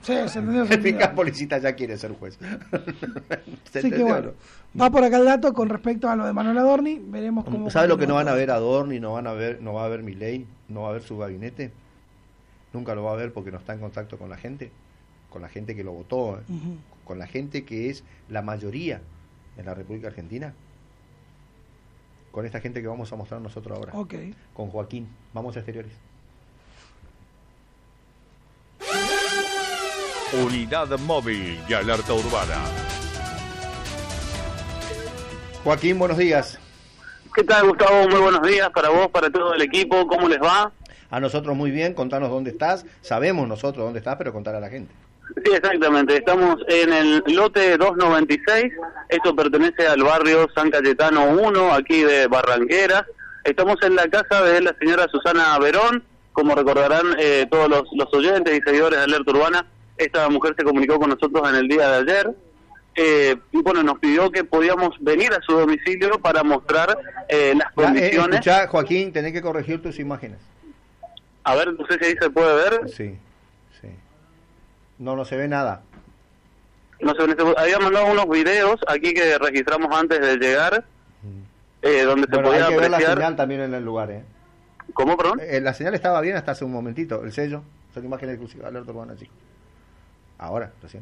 Sí, se entendió. El fiscal policista ya quiere ser juez. Así que bueno, va por acá el dato con respecto a lo de Manuel Adorni, veremos cómo... ¿Sabe lo que no van a ver Adorni, no va a ver Milei, no va a ver su gabinete? Nunca lo va a ver porque no está en contacto con la gente que lo votó, con la gente que es la mayoría en la República Argentina. Con esta gente que vamos a mostrar nosotros ahora. Okay. Con Joaquín. Vamos a exteriores. Unidad móvil y alerta urbana. Joaquín, buenos días. ¿Qué tal, Gustavo? Muy buenos días para vos, para todo el equipo. ¿Cómo les va? A nosotros muy bien. Contanos dónde estás. Sabemos nosotros dónde estás, pero contar a la gente. Sí, exactamente. Estamos en el lote 296. Esto pertenece al barrio San Cayetano 1, aquí de Barranqueras. Estamos en la casa de la señora Susana Verón. Como recordarán todos los oyentes y seguidores de Alerta Urbana, esta mujer se comunicó con nosotros en el día de ayer. Y bueno, nos pidió que podíamos venir a su domicilio para mostrar las condiciones. Escuchá, Joaquín, tenés que corregir tus imágenes. A ver, no sé si ahí se puede ver. Sí. No se ve nada. No sé, había mandado unos videos aquí que registramos antes de llegar, donde se podía hay que ver apreciar. La señal también en el lugar, ¿Cómo, perdón? La señal estaba bien hasta hace un momentito. El sello, son imágenes exclusivas de Alerta Urbana, chicos. Ahora, recién.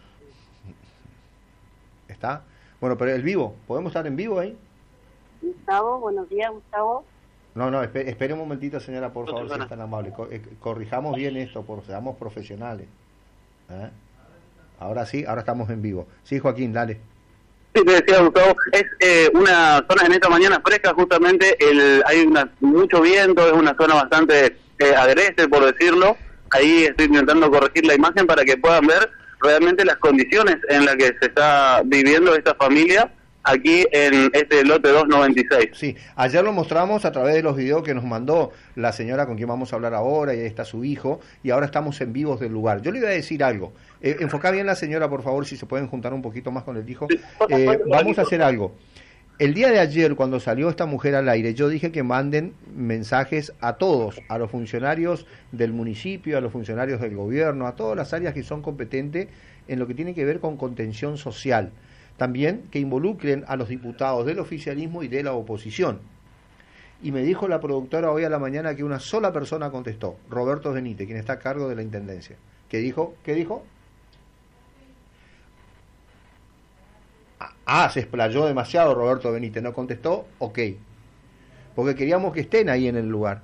¿Está? Bueno, pero el vivo, ¿podemos estar en vivo ahí? Gustavo, buenos días, Gustavo. No, espere un momentito, señora, por favor, si es tan amable. Corrijamos bien esto, seamos profesionales. Ahora sí, ahora estamos en vivo. Sí, Joaquín, dale. Sí, te decía, Gustavo, es una zona en esta mañana fresca, justamente hay mucho viento, es una zona bastante agreste, por decirlo. Ahí estoy intentando corregir la imagen para que puedan ver realmente las condiciones en las que se está viviendo esta familia aquí en este lote 296. Sí, ayer lo mostramos a través de los videos que nos mandó la señora con quien vamos a hablar ahora, y ahí está su hijo, y ahora estamos en vivos del lugar. Yo le iba a decir algo. Enfocá bien la señora, por favor, si se pueden juntar un poquito más con el hijo. Vamos a hacer algo. El día de ayer, cuando salió esta mujer al aire, yo dije que manden mensajes a todos, a los funcionarios del municipio, a los funcionarios del gobierno, a todas las áreas que son competentes en lo que tiene que ver con contención social. También que involucren a los diputados del oficialismo y de la oposición. Y me dijo la productora hoy a la mañana que una sola persona contestó, Roberto Benítez, quien está a cargo de la Intendencia. ¿Qué dijo? Se explayó demasiado Roberto Benítez, no contestó, ok. Porque queríamos que estén ahí en el lugar.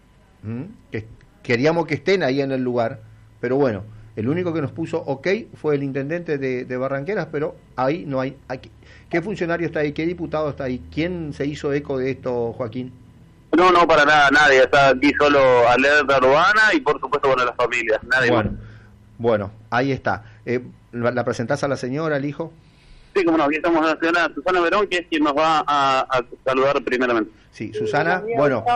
Queríamos que estén ahí en el lugar, pero bueno, el único que nos puso ok fue el intendente de Barranqueras, pero ahí no hay. ¿Qué funcionario está ahí? ¿Qué diputado está ahí? ¿Quién se hizo eco de esto, Joaquín? No, para nada, nadie. Está aquí solo Alerta Urbana y por supuesto, bueno, las familias. Nadie más. Bueno, ahí está. ¿La presentás a la señora, al hijo? Sí, como no, aquí estamos la señora Susana Verón, que es quien nos va a saludar primeramente. Sí, Susana,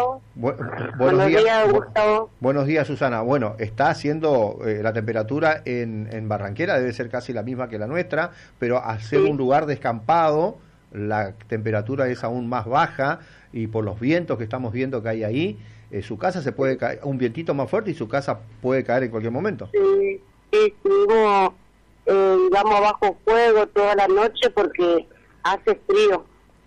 Buenos días, Gustavo. Buenos días, Susana. Bueno, está haciendo la temperatura en Barranquera, debe ser casi la misma que la nuestra, pero al ser un lugar descampado, la temperatura es aún más baja, y por los vientos que estamos viendo que hay ahí, su casa se puede caer, un vientito más fuerte y su casa puede caer en cualquier momento. Sí, estuvimos, digamos, bajo fuego toda la noche porque hace frío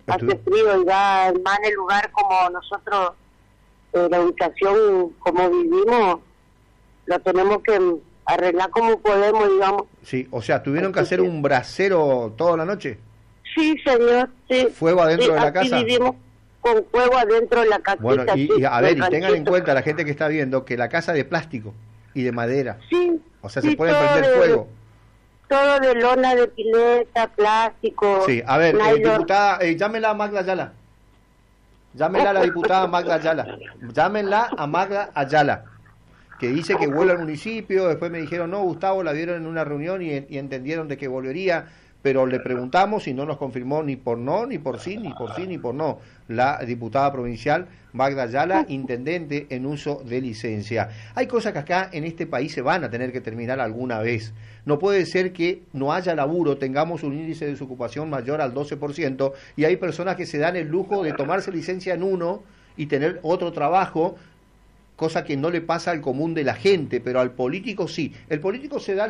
y ya más en el lugar como nosotros, la ubicación como vivimos, lo tenemos que arreglar como podemos, digamos. Sí, o sea, ¿tuvieron que hacer un brasero toda la noche? Sí, señor, sí. ¿Fuego adentro de la casa? Sí, vivimos con fuego adentro de la casita. Bueno, y a ver, y tengan en cuenta la gente que está viendo que la casa es de plástico y de madera. Sí. O sea, se puede prender fuego. Todo de lona, de pileta, plástico. Sí, a ver, diputada, llámela a Magda Ayala. Llámela a la diputada Magda Ayala. Llámenla a Magda Ayala, que dice que vuelve al municipio. Después me dijeron, no, Gustavo, la vieron en una reunión y entendieron de que volvería. Pero le preguntamos y no nos confirmó ni por no, ni por sí, ni por sí, ni por no. La diputada provincial Magda Ayala, intendente en uso de licencia. Hay cosas que acá en este país se van a tener que terminar alguna vez. No puede ser que no haya laburo, tengamos un índice de desocupación mayor al 12% y hay personas que se dan el lujo de tomarse licencia en uno y tener otro trabajo, cosa que no le pasa al común de la gente, pero al político sí. El político se da